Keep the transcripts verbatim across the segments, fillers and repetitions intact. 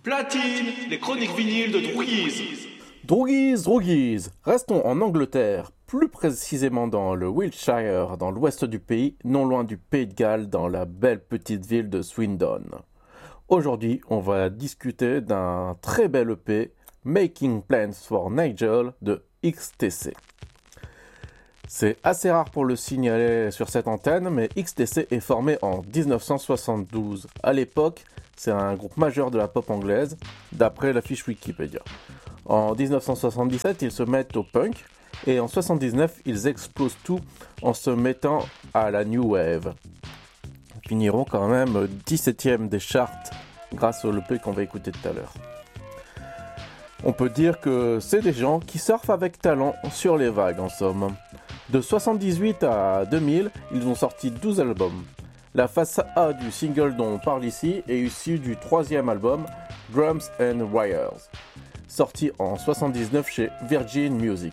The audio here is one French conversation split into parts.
Platine, les chroniques vinyles de Droogies. Droogies, Droogies. Restons en Angleterre, plus précisément dans le Wiltshire, dans l'ouest du pays, non loin du Pays de Galles, dans la belle petite ville de Swindon. Aujourd'hui, on va discuter d'un très bel E P, Making Plans for Nigel de X T C. C'est assez rare pour le signaler sur cette antenne, mais X T C est formé en dix-neuf cent soixante-douze. À l'époque, c'est un groupe majeur de la pop anglaise, d'après la fiche Wikipédia. En dix-neuf cent soixante-dix-sept, ils se mettent au punk, et en soixante-dix-neuf, ils explosent tout en se mettant à la New Wave. Ils finiront quand même dix-septième des charts grâce au E P qu'on va écouter tout à l'heure. On peut dire que c'est des gens qui surfent avec talent sur les vagues en somme. De soixante-dix-huit à deux mille, ils ont sorti douze albums. La face A du single dont on parle ici est issue du troisième album, Drums and Wires, sorti en soixante-dix-neuf chez Virgin Music.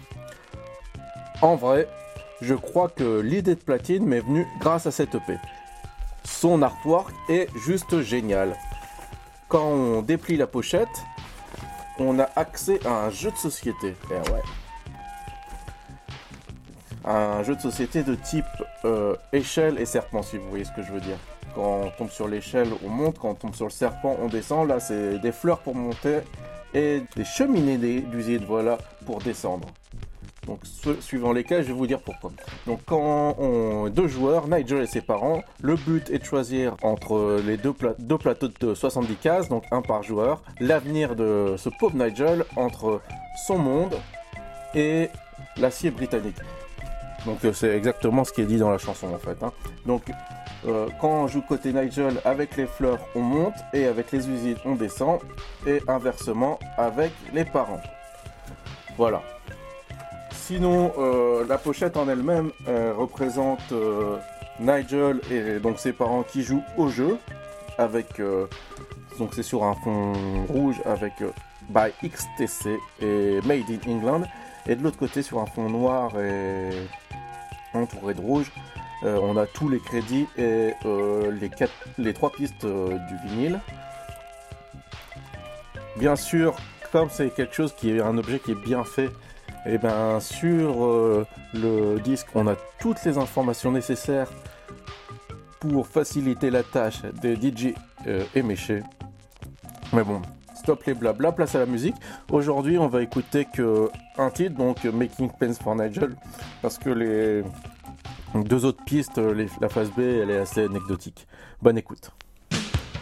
En vrai, je crois que l'idée de Platine m'est venue grâce à cet E P. Son artwork est juste génial. Quand on déplie la pochette, on a accès à un jeu de société. Eh ouais. Un jeu de société de type euh, échelle et serpent, si vous voyez ce que je veux dire. Quand on tombe sur l'échelle, on monte. Quand on tombe sur le serpent, on descend. Là, c'est des fleurs pour monter et des cheminées d'usine, voilà, pour descendre. Donc, suivant lesquels, je vais vous dire pourquoi. Donc, quand on deux joueurs, Nigel et ses parents, le but est de choisir entre les deux, pla- deux plateaux de soixante-dix cases, donc un par joueur, l'avenir de ce pauvre Nigel entre son monde et l'acier britannique. Donc, euh, c'est exactement ce qui est dit dans la chanson, en fait. Hein. Donc, euh, quand on joue côté Nigel, avec les fleurs, on monte, et avec les usines, on descend, et inversement, avec les parents. Voilà. Sinon, euh, la pochette en elle-même euh, représente euh, Nigel et donc ses parents qui jouent au jeu avec euh, donc c'est sur un fond rouge avec euh, by X T C et Made in England, et de l'autre côté sur un fond noir et entouré de rouge, euh, on a tous les crédits et euh, les quatre, les trois pistes euh, du vinyle. Bien sûr, comme c'est quelque chose qui est un objet qui est bien fait. Et bien sur euh, le disque, on a toutes les informations nécessaires pour faciliter la tâche des D J euh, éméchés. Mais bon, stop les blabla, place à la musique. Aujourd'hui, on va écouter que un titre, donc Making Plans for Nigel, parce que les deux autres pistes, les, la phase B, elle est assez anecdotique. Bonne écoute.